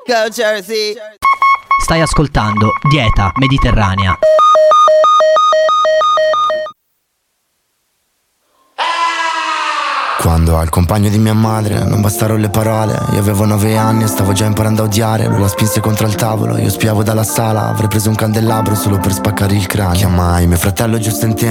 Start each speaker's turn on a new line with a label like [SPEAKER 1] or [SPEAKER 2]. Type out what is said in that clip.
[SPEAKER 1] Go Jersey.
[SPEAKER 2] Stai ascoltando Dieta Mediterranea.
[SPEAKER 3] Quando al compagno di mia madre non bastarono le parole, io avevo 9 anni e stavo già imparando a odiare. Lui la spinse contro il tavolo, io spiavo dalla sala, avrei preso un candelabro solo per spaccare il cranio. Chiamai mio fratello giusto in tempo